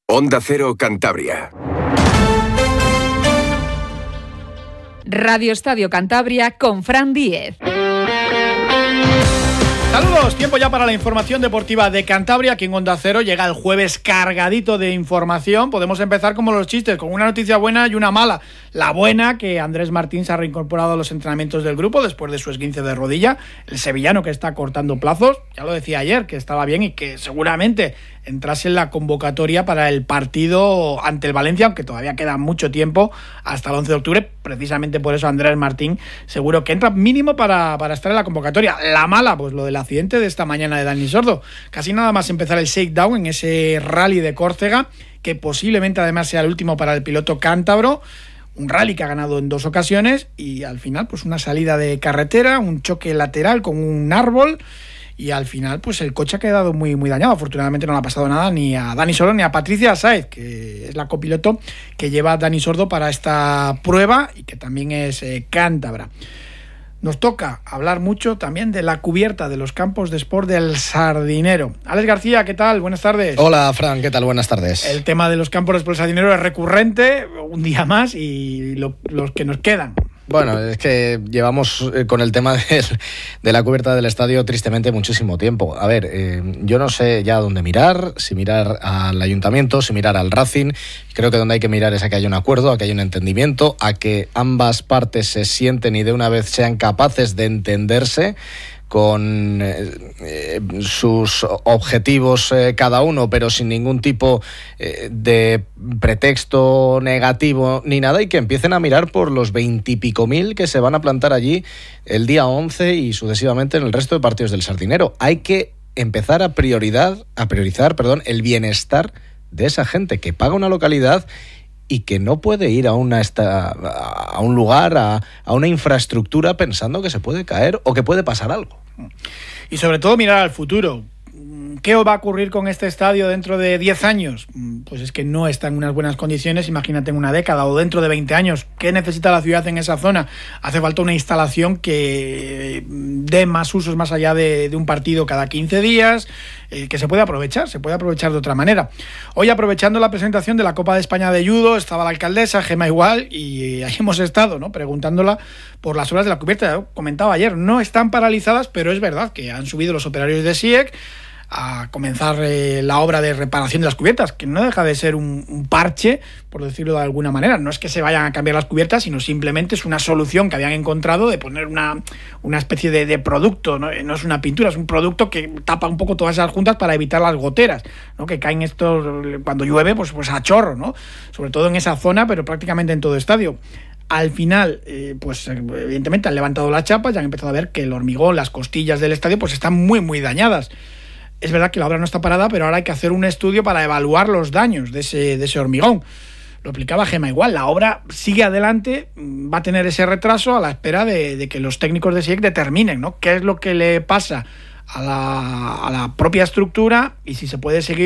Onda Cero Cantabria. Radio Estadio Cantabria con Fran Díez. Saludos, tiempo ya para la información deportiva de Cantabria. Aquí en Onda Cero llega el jueves cargadito de información. Podemos empezar como los chistes, con una noticia buena y una mala. La buena, que Andrés Martín se ha reincorporado a los entrenamientos del grupo después de su esguince de rodilla. El sevillano, que está cortando plazos, ya lo decía ayer, que estaba bien y que seguramente entrase en la convocatoria para el partido ante el Valencia, aunque todavía queda mucho tiempo hasta el 11 de octubre. Precisamente por eso Andrés Martín seguro que entra mínimo para estar en la convocatoria. La mala, pues lo del accidente de esta mañana de Dani Sordo. Casi nada más empezar el shakedown en ese rally de Córcega, que posiblemente además sea el último para el piloto cántabro. Un rally que ha ganado en 2 ocasiones y al final pues una salida de carretera, un choque lateral con un árbol. Y al final, pues el coche ha quedado muy, muy dañado. Afortunadamente no le ha pasado nada ni a Dani Sordo ni a Patricia Sáez, que es la copiloto que lleva a Dani Sordo para esta prueba y que también es cántabra. Nos toca hablar mucho también de la cubierta de los campos de sport del Sardinero. Alex García, ¿qué tal? Buenas tardes. Hola, Fran, ¿qué tal? Buenas tardes. El tema de los campos de sport del Sardinero es recurrente, un día más, y los que nos quedan. Bueno, es que llevamos con el tema de la cubierta del estadio tristemente muchísimo tiempo. A ver, yo no sé ya dónde mirar, si mirar al ayuntamiento, si mirar al Racing. Creo que donde hay que mirar es a que haya un acuerdo, a que haya un entendimiento, a que ambas partes se sienten y de una vez sean capaces de entenderse con sus objetivos cada uno, pero sin ningún tipo de pretexto negativo ni nada, y que empiecen a mirar por los 20 y pico mil que se van a plantar allí el día 11 y sucesivamente en el resto de partidos del Sardinero. Hay que empezar a priorizar el bienestar de esa gente que paga una localidad y que no puede ir a un lugar, a una infraestructura pensando que se puede caer o que puede pasar algo. Y sobre todo mirar al futuro. ¿Qué va a ocurrir con este estadio dentro de 10 años? Pues es que no está en unas buenas condiciones, imagínate en una década o dentro de 20 años. ¿Qué necesita la ciudad en esa zona? Hace falta una instalación que dé más usos más allá de un partido cada 15 días, que se puede aprovechar de otra manera. Hoy, aprovechando la presentación de la Copa de España de Judo, estaba la alcaldesa, Gemma Igual, y ahí hemos estado, ¿no?, preguntándola por las obras de la cubierta. Yo comentaba ayer, no están paralizadas, pero es verdad que han subido los operarios de SIEC a comenzar la obra de reparación de las cubiertas, que no deja de ser un parche, por decirlo de alguna manera. No es que se vayan a cambiar las cubiertas, sino simplemente es una solución que habían encontrado de poner una especie de producto, ¿no? No es una pintura, es un producto que tapa un poco todas esas juntas para evitar las goteras, ¿no?, que caen estos cuando llueve, pues a chorro, ¿no?, sobre todo en esa zona, pero prácticamente en todo el estadio. Al final, pues evidentemente han levantado las chapas y han empezado a ver que el hormigón, las costillas del estadio, pues están muy, muy dañadas. Es verdad que la obra no está parada, pero ahora hay que hacer un estudio para evaluar los daños de ese hormigón. Lo explicaba Gemma Igual, la obra sigue adelante, va a tener ese retraso a la espera de que los técnicos de SIEC determinen, ¿no?, qué es lo que le pasa a la propia estructura y si se puede seguir